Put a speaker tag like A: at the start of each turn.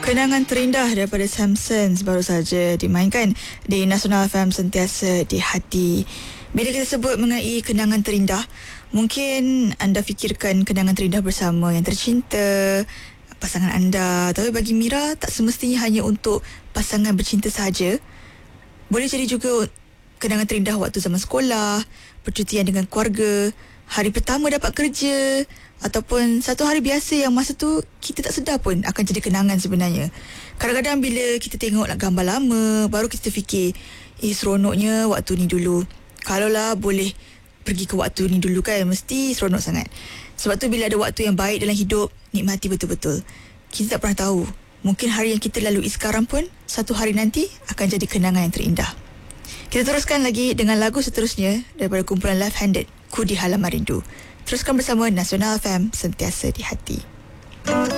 A: Kenangan terindah daripada Samsons baru saja dimainkan di Nasional FM Sentiasa di Hati. Bila kita sebut mengenai kenangan terindah, mungkin anda fikirkan kenangan terindah bersama yang tercinta, pasangan anda. Tapi bagi Mira, tak semestinya hanya untuk pasangan bercinta sahaja. Boleh jadi juga kenangan terindah waktu zaman sekolah, percutian dengan keluarga, hari pertama dapat kerja, ataupun satu hari biasa yang masa tu kita tak sedar pun akan jadi kenangan sebenarnya. Kadang-kadang bila kita tengok gambar lama, baru kita fikir, seronoknya waktu ni dulu. Kalaulah boleh pergi ke waktu ni dulu kan, mesti seronok sangat. Sebab tu bila ada waktu yang baik dalam hidup, nikmati betul-betul. Kita tak pernah tahu, mungkin hari yang kita lalui sekarang pun satu hari nanti akan jadi kenangan yang terindah. Kita teruskan lagi dengan lagu seterusnya daripada kumpulan Left Handed, Ku di Halaman Rindu. Teruskan bersama Nasional FM, Sentiasa di Hati.